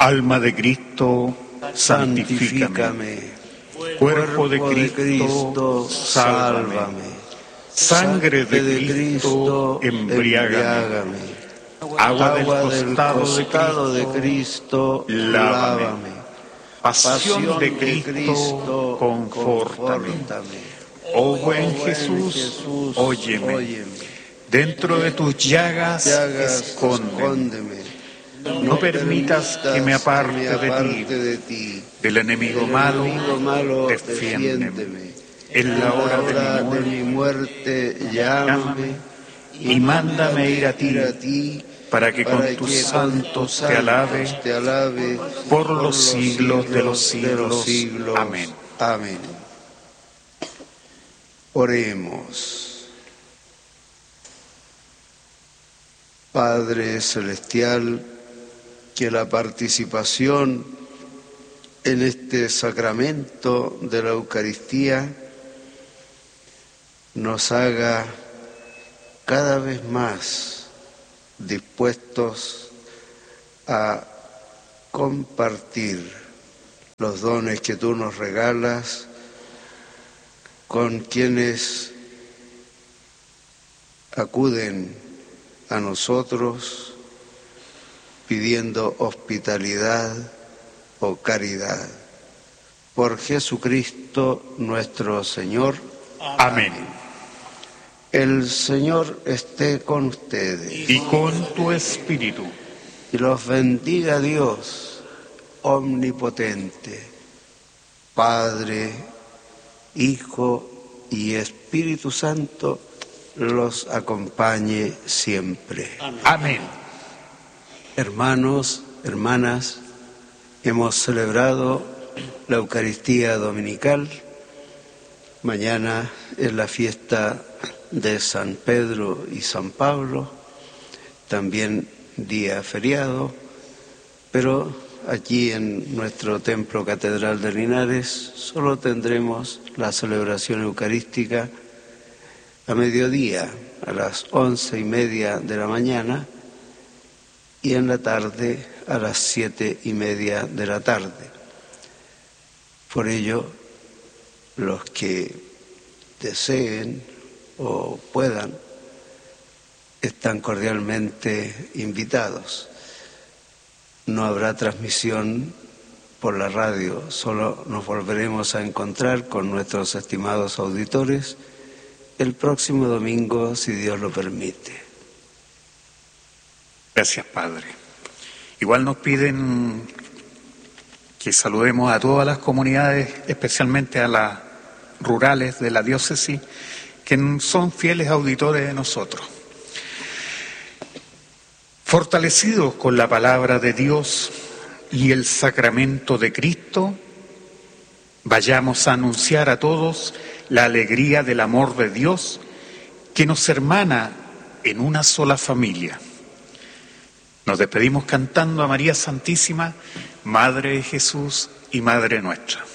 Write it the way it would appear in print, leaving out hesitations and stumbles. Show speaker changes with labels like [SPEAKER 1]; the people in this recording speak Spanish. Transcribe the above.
[SPEAKER 1] Alma de Cristo, santifícame. Cuerpo de Cristo, sálvame. Sangre de Cristo, embriágame. Agua del costado de Cristo, lávame. Pasión de Cristo, confórtame. Oh buen Jesús, óyeme. Dentro de tus llagas, escóndeme. No permitas que me aparte de ti. Del enemigo malo, defiéndeme. En la hora de mi muerte, llámame y mándame ir a ti, para que con tus santos te alabe por los siglos de los siglos. Amén.
[SPEAKER 2] Amén. Oremos. Padre Celestial, que la participación en este sacramento de la Eucaristía nos haga cada vez más dispuestos a compartir los dones que tú nos regalas con quienes acuden a nosotros pidiendo hospitalidad o caridad. Por Jesucristo nuestro Señor.
[SPEAKER 1] Amén.
[SPEAKER 2] El Señor esté con ustedes.
[SPEAKER 1] Y con tu espíritu.
[SPEAKER 2] Y los bendiga Dios omnipotente, Padre, Hijo y Espíritu Santo, los acompañe siempre.
[SPEAKER 1] Amén.
[SPEAKER 2] Hermanos, hermanas, hemos celebrado la Eucaristía Dominical. Mañana es la fiesta de San Pedro y San Pablo, también día feriado, pero aquí en nuestro templo catedral de Linares solo tendremos la celebración eucarística a mediodía, a las 11:30 de la mañana, y en la tarde a las 7:30 de la tarde. Por ello, los que deseen o puedan, están cordialmente invitados. No habrá transmisión por la radio, solo nos volveremos a encontrar con nuestros estimados auditores el próximo domingo, si Dios lo permite.
[SPEAKER 1] Gracias, Padre. Igual nos piden que saludemos a todas las comunidades, especialmente a las rurales de la diócesis, que son fieles auditores de nosotros. Fortalecidos con la palabra de Dios y el sacramento de Cristo, vayamos a anunciar a todos la alegría del amor de Dios que nos hermana en una sola familia. Nos despedimos cantando a María Santísima, Madre de Jesús y Madre nuestra.